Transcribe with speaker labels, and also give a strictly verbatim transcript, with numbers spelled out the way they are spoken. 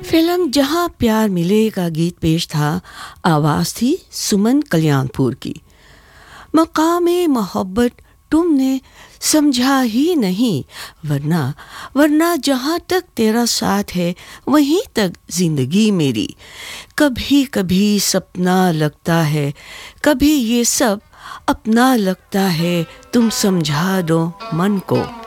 Speaker 1: Film जहाँ प्यार मिले का गीत पेश था। आवाज़ थी सुमन कल्याणपुर की। मकामे मोहब्बत तुमने समझा ही नहीं, वरना वरना जहाँ तक तेरा साथ है वहीं तक जिंदगी मेरी। कभी कभी सपना लगता है, कभी ये सब अपना लगता है, तुम समझा दो मन को।